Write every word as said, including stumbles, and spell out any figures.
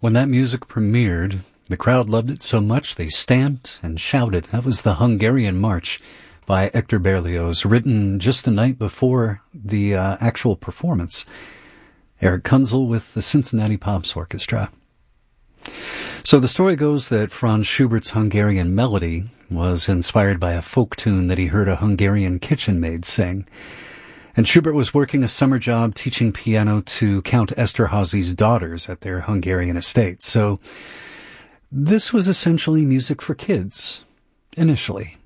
When that music premiered, the crowd loved it so much they stamped and shouted. That was the Hungarian March by Hector Berlioz, written just the night before the uh, actual performance. Eric Kunzel with the Cincinnati Pops Orchestra. So the story goes that Franz Schubert's Hungarian melody was inspired by a folk tune that he heard a Hungarian kitchen maid sing. And Schubert was working a summer job teaching piano to Count Esterházy's daughters at their Hungarian estate. So this was essentially music for kids, initially.